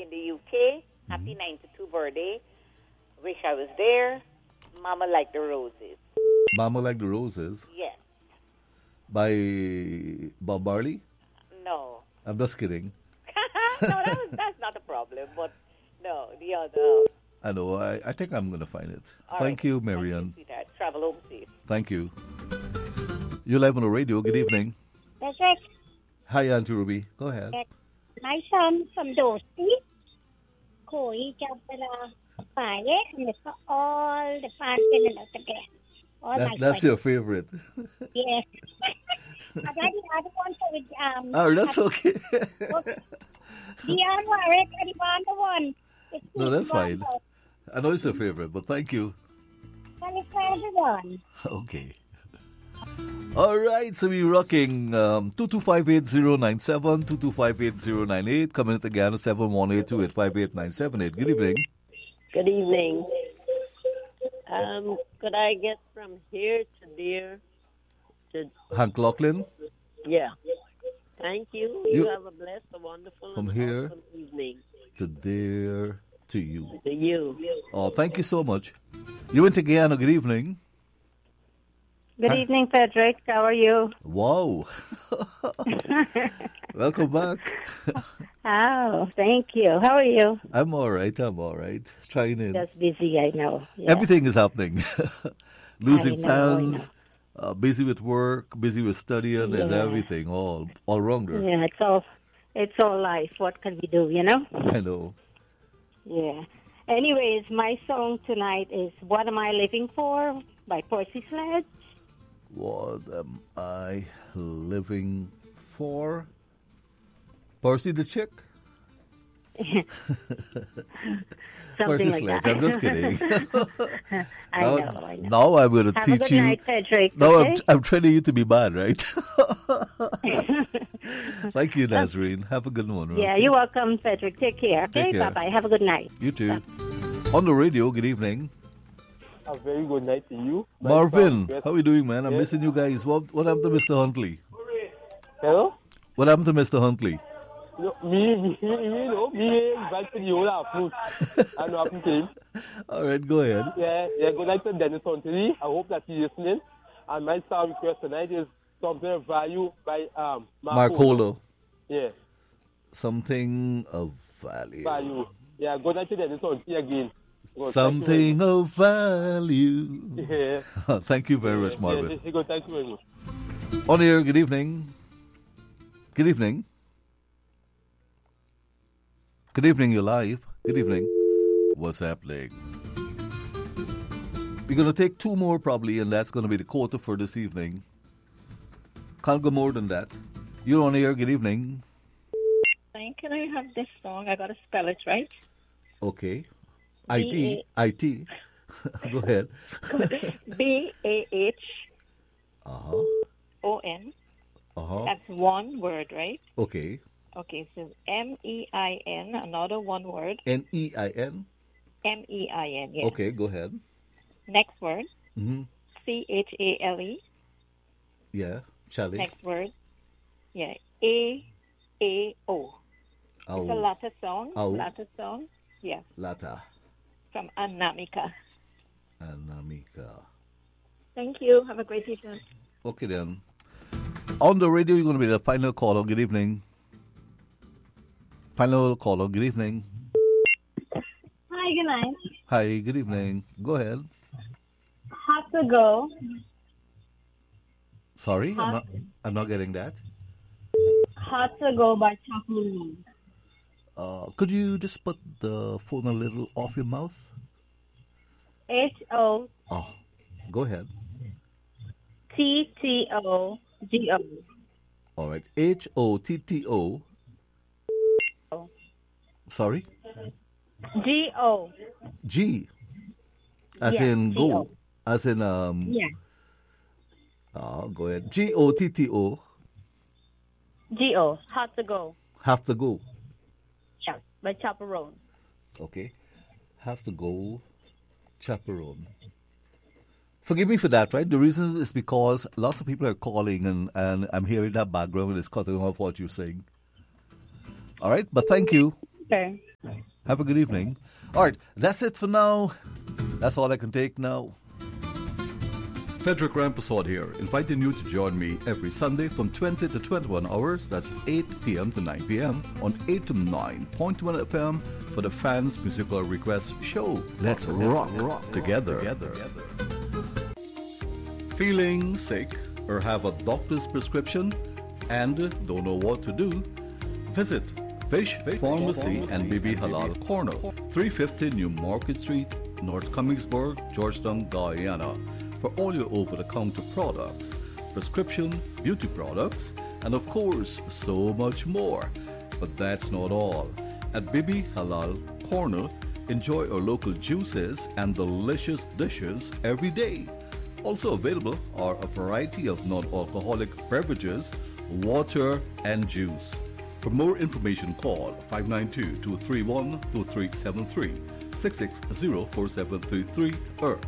in the UK. Happy 92 birthday. Wish I was there. Mama Like the Roses. Mama Like the Roses Yes. by Bob Marley? No. I'm just kidding. No, that's not a problem. But no, the other. I know. I think I'm going to find it. All Thank right. you, Marianne. Thank you, sweetheart. Travel home safe. Thank you. You're live on the radio. Good evening. That's it. Hi, Auntie Ruby. Go ahead. My son from Dorsey, Koi Chapala, Paye, and it's all the fans in and out again. All my That's your favorite. Yes. I got the other one for with, Oh, that's okay. the other one, I got the one. It's No, that's fine. one. I know it's your favorite, but thank you. Well, it's for everyone. Okay. All right, so we're rocking 2258-097, 2258-098. Coming at again, 718-285-8978. Good evening. Good evening. Could I get from here to there to... Hank Lachlan. Yeah. Thank you. You have a blessed, a wonderful, From and here awesome evening. to there to you. To you. Oh, thank you so much. You went to Guyana. Good evening. Good evening, Frederick. How are you? Wow. Welcome back. Oh, thank you. How are you? I'm all right. Trying in. Just busy, I know. Yeah. Everything is happening. Losing I fans, busy with work, busy with studying. There's everything all rounder. Yeah, it's all life. What can we do, you know? I know. Yeah. Anyways, my song tonight is What Am I Living For by Percy Sledge. What am I living for? Percy the Chick? Something Percy like Sledge. I'm just kidding. I know. Now I'm going to Have teach a good you. night, Frederick. No, okay? I'm training you to be bad, right? Thank you, Nazarene. Have a good one. Yeah, okay? you're welcome, Frederick. Take care. Okay, Take care. bye-bye. Have a good night. You too. On the radio, good evening. A very good night to you. Marvin, how are you doing, man? I'm missing you guys. What happened to Mr. Huntley? Hello? What happened to Mr. Huntley? No, me invited you all food. I know happened to him. All right, go ahead. Yeah, good night to Dennis Huntley. I hope that he's listening. And my song request tonight is Something of Value by Mark Holo. Yeah. Something of value. Value. Yeah, good night to Dennis Huntley again. Good, Something of value. Yeah. Thank you very much, Marvin. Yeah, good, thank you very much. On air, good evening. Good evening. Good evening, you're live. Good evening. What's happening? We're going to take two more probably, and that's going to be the quota for this evening. Can't go more than that. You're on air, good evening. Can I have this song? I got to spell it right. Okay. IT. Go ahead. B-A-H Uh-huh. O-N. Uh-huh. That's one word, right? Okay. Okay, so M-E-I-N, another one word. N-E-I-N? M-E-I-N, yes. Okay, go ahead. Next word. Mm-hmm. C-H-A-L-E. Yeah, Charlie. Next word. Yeah, A-A-O. It's a Latin song. Ow. Latin song. Yeah, Lata. from Anamika. Anamika. Thank you. Have a great evening. Okay then. On the radio, you're going to be the final caller. Good evening. Final caller. Good evening. Hi, good night. Hi, good evening. Go ahead. Have to go. Sorry, I'm not getting that. Have to go by Chaplain. Could you just put the phone a little off your mouth? H-O Oh, go ahead. T-T-O-G-O. All right. H-O-T-T-O. Sorry? G-O. G. As Yeah, in go. G-O. As in, Yeah. go ahead. G-O-T-T-O. G-O. Have to go. Have to go. Yeah, by Chaperone. Okay. Have to go. Chaperone. Forgive me for that, right? The reason is because lots of people are calling and I'm hearing that background and it's cutting off what you're saying. All right, but thank you. Okay. Have a good evening. All right, that's it for now. That's all I can take now. Frederick Rampaswad here, inviting you to join me every Sunday from 20 to 21 hours, that's 8 p.m. to 9 p.m. on 8 to 9.1 FM for the Fans Musical Request Show. Let's rock together. Feeling sick or have a doctor's prescription and don't know what to do? Visit Fish Pharmacy and Bibi Halal Corner, 350 New Market Street, North Cummingsburg, Georgetown, Guyana, for all your over-the-counter products, prescription, beauty products, and of course, so much more. But that's not all. At Bibi Halal Corner, enjoy our local juices and delicious dishes every day. Also available are a variety of non-alcoholic beverages, water, and juice. For more information, call 592-231-2373, 660-4733, or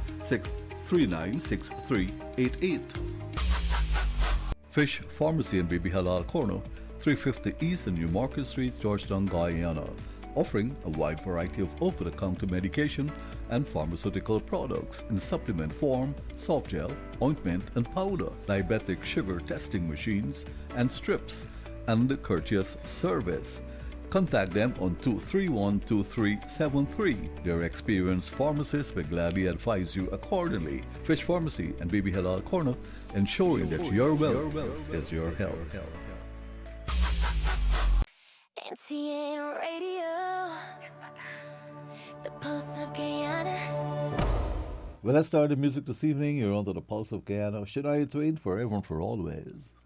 639-6388. Fish Pharmacy and Bibi Halal Corner, 350 East and New Market Street, Georgetown, Guyana, offering a wide variety of over-the-counter medication and pharmaceutical products in supplement form, soft gel, ointment and powder, diabetic sugar testing machines, and strips, and courteous service. Contact them on 231-2373. Their experienced pharmacists will gladly advise you accordingly. Fish Pharmacy and Bibi Halal Corner, ensuring that your wealth is your health. NCN Radio, the Pulse of Guyana. Well, let's start the music this evening. You're on to the Pulse of Guyana. Shania Twain, forever and for always.